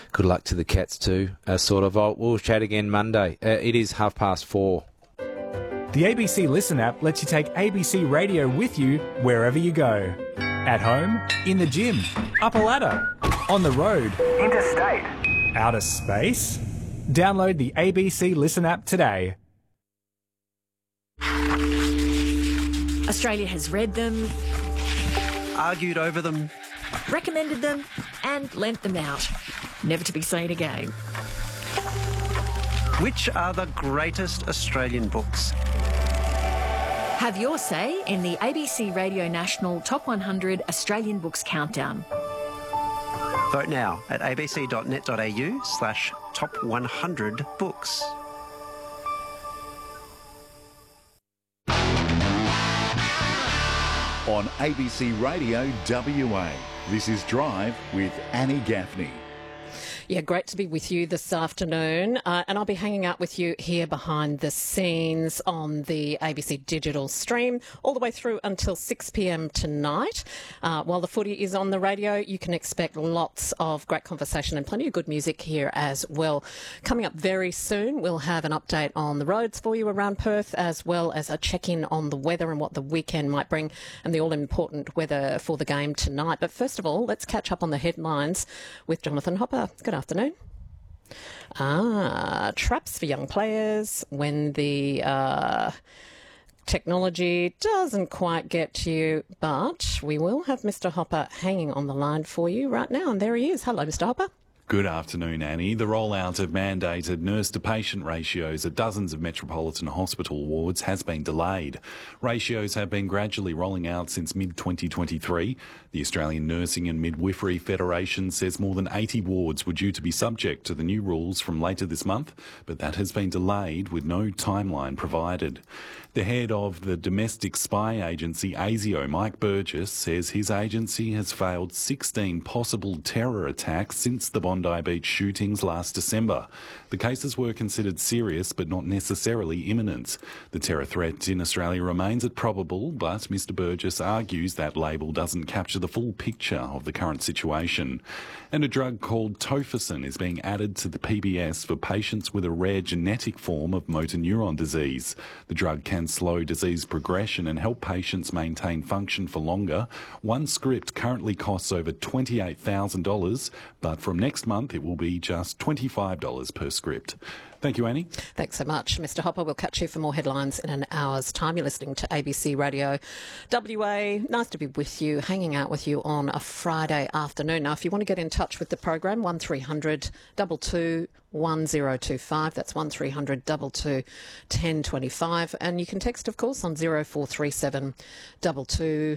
good luck to the Cats too. We'll chat again Monday. It is 4:30. The ABC Listen app lets you take ABC Radio with you wherever you go. At home, in the gym, up a ladder, on the road, interstate, outer space. Download the ABC Listen app today. Australia has read them, argued over them, recommended them and lent them out, never to be seen again. Which are the greatest Australian books? Have your say in the ABC Radio National Top 100 Australian Books Countdown. Vote now at abc.net.au/top100books. On ABC Radio WA, this is Drive with Annie Gaffney. Yeah, great to be with you this afternoon. And I'll be hanging out with you here behind the scenes on the ABC digital stream all the way through until 6 p.m. tonight. While the footy is on the radio, you can expect lots of great conversation and plenty of good music here as well. Coming up very soon, we'll have an update on the roads for you around Perth, as well as a check-in on the weather and what the weekend might bring and the all-important weather for the game tonight. But first of all, let's catch up on the headlines with Jonathan Hopper. Good afternoon. Traps for young players when the technology doesn't quite get to you, but we will have Mr. Hopper hanging on the line for you right now, and there he is. Hello, Mr. Hopper. Good afternoon, Annie. The rollout of mandated nurse-to-patient ratios at dozens of metropolitan hospital wards has been delayed. Ratios have been gradually rolling out since mid-2023. The Australian Nursing and Midwifery Federation says more than 80 wards were due to be subject to the new rules from later this month, but that has been delayed with no timeline provided. The head of the domestic spy agency ASIO, Mike Burgess, says his agency has failed 16 possible terror attacks since the Bondi Beach shootings last December. The cases were considered serious but not necessarily imminent. The terror threat in Australia remains at probable, but Mr. Burgess argues that label doesn't capture the full picture of the current situation. And a drug called Tofersen is being added to the PBS for patients with a rare genetic form of motor neuron disease. The drug can slow disease progression and help patients maintain function for longer. One script currently costs over $28,000, but from next month it will be just $25 per script. Thank you, Annie. Thanks so much, Mr. Hopper. We'll catch you for more headlines in an hour's time. You're listening to ABC Radio WA. Nice to be with you, hanging out with you on a Friday afternoon. Now, if you want to get in touch with the program, 1300 22 1025. That's 1300 22 1025. And you can text, of course, on 0437 22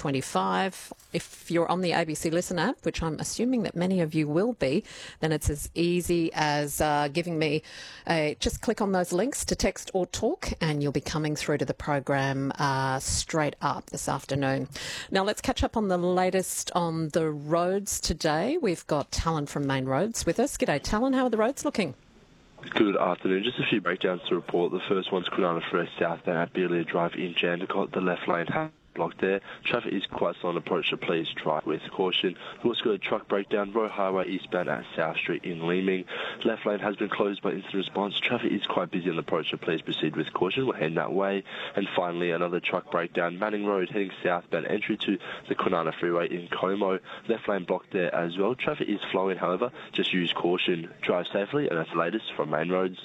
1025. If you're on the ABC Listen app, which I'm assuming that many of you will be, then it's as easy as giving me just click on those links to text or talk, and you'll be coming through to the program straight up this afternoon. Now, let's catch up on the latest on the roads today. We've got Talon from Main Roads with us. G'day, Talon. How are the roads looking? Good afternoon. Just a few breakdowns to report. The first one's Kwinana Fresh southbound at Beerley Drive in Jandakot. The left lane has blocked there. Traffic is quite slow on approach, so please drive with caution. We've also got a truck breakdown, Roe Highway eastbound at South Street in Leeming. Left lane has been closed by instant response. Traffic is quite busy on approach, so please proceed with caution. We're heading that way. And finally, another truck breakdown, Manning Road heading southbound, entry to the Kwinana Freeway in Como. Left lane blocked there as well. Traffic is flowing, however, just use caution. Drive safely, and that's the latest from Main Roads.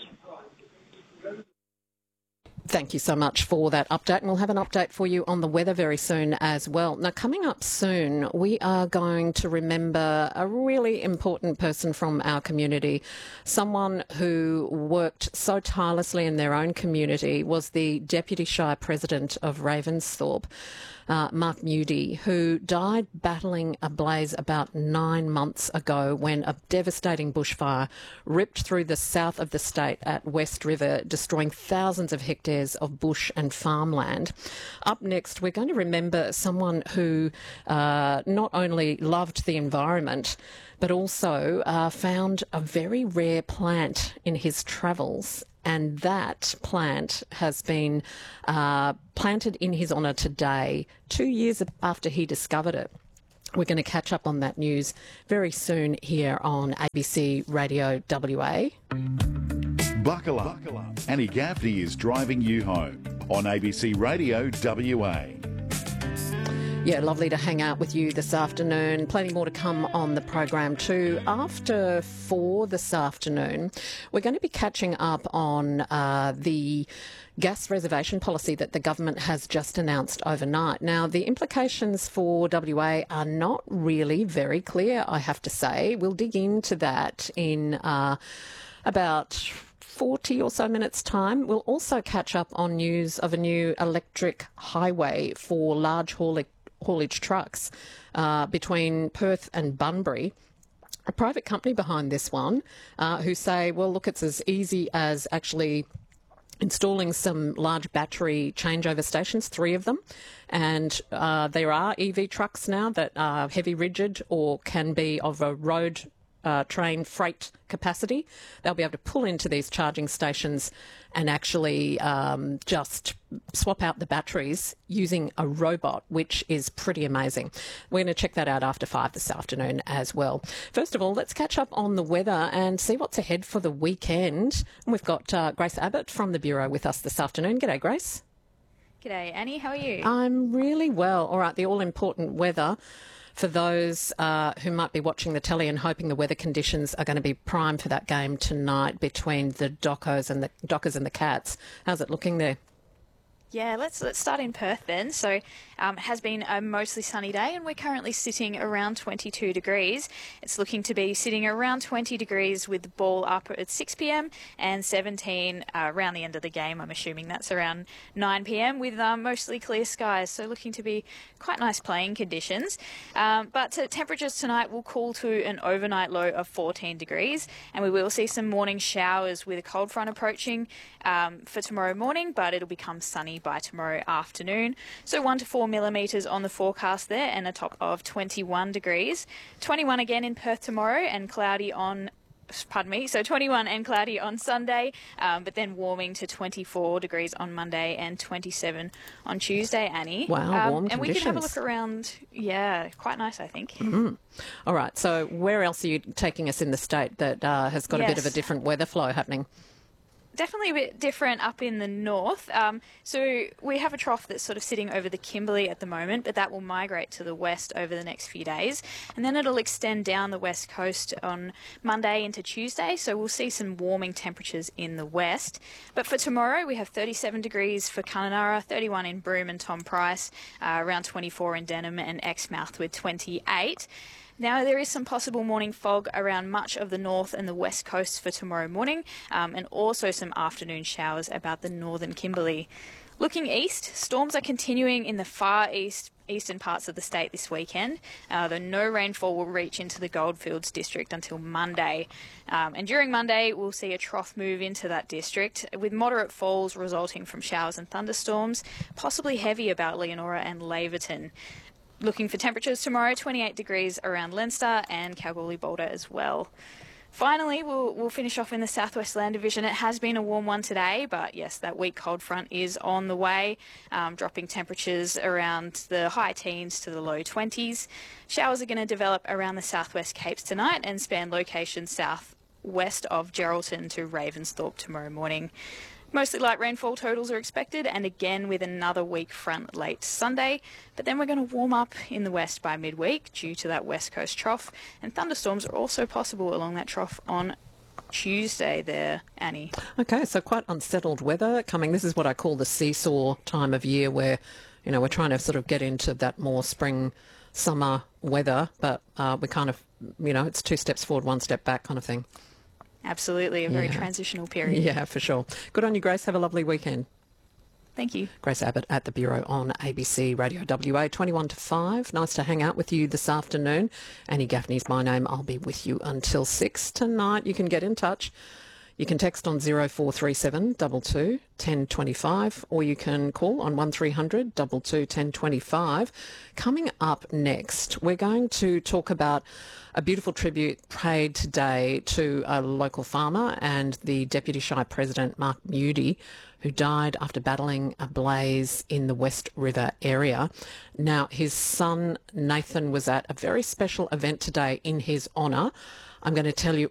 Thank you so much for that update, and we'll have an update for you on the weather very soon as well. Now, coming up soon, we are going to remember a really important person from our community, someone who worked so tirelessly in their own community, was the Deputy Shire President of Ravensthorpe, Mark Moody, who died battling a blaze about 9 months ago when a devastating bushfire ripped through the south of the state at West River, destroying thousands of hectares of bush and farmland. Up next, we're going to remember someone who not only loved the environment, but also found a very rare plant in his travels. And that plant has been planted in his honour today, 2 years after he discovered it. We're going to catch up on that news very soon here on ABC Radio WA. Buckle up. Annie Gaffney is driving you home on ABC Radio WA. Yeah, lovely to hang out with you this afternoon. Plenty more to come on the program too. After 4 this afternoon, we're going to be catching up on the gas reservation policy that the government has just announced overnight. Now, the implications for WA are not really very clear, I have to say. We'll dig into that in about 40 or so minutes' time. We'll also catch up on news of a new electric highway for large haulage trucks between Perth and Bunbury. A private company behind this one who say, well, look, it's as easy as actually installing some large battery changeover stations, 3 of them. And there are EV trucks now that are heavy rigid or can be of a road train freight capacity. They'll be able to pull into these charging stations and actually just swap out the batteries using a robot, which is pretty amazing. We're going to check that out after 5 this afternoon as well. First of all, let's catch up on the weather and see what's ahead for the weekend. We've got Grace Abbott from the Bureau with us this afternoon. G'day, Grace. G'day, Annie. How are you? I'm really well. All right, the all-important weather for those who might be watching the telly and hoping the weather conditions are going to be prime for that game tonight between the Dockers and the Cats. How's it looking there? Yeah, let's start in Perth then. So it has been a mostly sunny day and we're currently sitting around 22 degrees. It's looking to be sitting around 20 degrees with the ball up at 6 p.m. and 17 around the end of the game. I'm assuming that's around 9 p.m. with mostly clear skies. So looking to be quite nice playing conditions. But temperatures tonight will cool to an overnight low of 14 degrees and we will see some morning showers with a cold front approaching for tomorrow morning, but it'll become sunny by tomorrow afternoon. So 1 to 4 millimetres on the forecast there and a top of 21 degrees. 21 again in Perth tomorrow and cloudy on, so 21 and cloudy on Sunday, but then warming to 24 degrees on Monday and 27 on Tuesday, Annie. Wow, warm and conditions. we can have a look around. Yeah, quite nice, I think. Mm. All right, so where else are you taking us in the state that has got a bit of a different weather flow happening? Definitely a bit different up in the north. So we have a trough that's sort of sitting over the Kimberley at the moment, but that will migrate to the west over the next few days. And then it'll extend down the west coast on Monday into Tuesday. So we'll see some warming temperatures in the west. But for tomorrow, we have 37 degrees for Kununurra, 31 in Broome and Tom Price, around 24 in Denham and Exmouth with 28. Now, there is some possible morning fog around much of the north and the west coast for tomorrow morning, and also some afternoon showers about the northern Kimberley. Looking east, storms are continuing in the far eastern parts of the state this weekend, though no rainfall will reach into the Goldfields district until Monday. And during Monday, we'll see a trough move into that district, with moderate falls resulting from showers and thunderstorms, possibly heavy about Leonora and Laverton. Looking for temperatures tomorrow, 28 degrees around Leinster and Kalgoorlie-Boulder as well. Finally, we'll finish off in the Southwest Land Division. It has been a warm one today, but yes, that weak cold front is on the way, dropping temperatures around the high teens to the low 20s. Showers are going to develop around the Southwest Capes tonight and span locations southwest of Geraldton to Ravensthorpe tomorrow morning. Mostly light rainfall totals are expected, and again with another weak front late Sunday. But then we're going to warm up in the west by midweek due to that west coast trough, and thunderstorms are also possible along that trough on Tuesday there, Annie. Okay, so quite unsettled weather coming. This is what I call the seesaw time of year where, you know, we're trying to sort of get into that more spring, summer weather, but we kind of, you know, it's 2 steps forward, 1 step back kind of thing. Absolutely, a very transitional period. Yeah, for sure. Good on you, Grace. Have a lovely weekend. Thank you. Grace Abbott at the Bureau on ABC Radio WA, 21 to 5. Nice to hang out with you this afternoon. Annie Gaffney's my name. I'll be with you until 6 tonight. You can get in touch. You can text on 0437 22 1025, or you can call on 1300 22 1025. Coming up next, we're going to talk about a beautiful tribute paid today to a local farmer and the Deputy Shire President, Mark Moody, who died after battling a blaze in the West River area. Now, his son Nathan was at a very special event today in his honour. I'm going to tell you